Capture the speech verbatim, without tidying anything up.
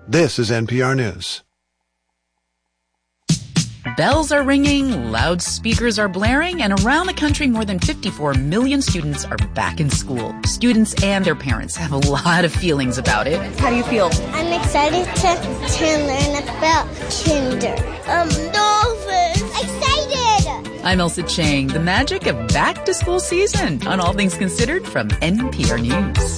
This is N P R News. Bells are ringing, loudspeakers are blaring, and around the country, more than fifty-four million students are back in school. Students and their parents have a lot of feelings about it. How do you feel? I'm excited to, to learn about kinder. Um, dolphins. Excited! I'm Elsa Chang. The magic of back-to-school season on All Things Considered from N P R News.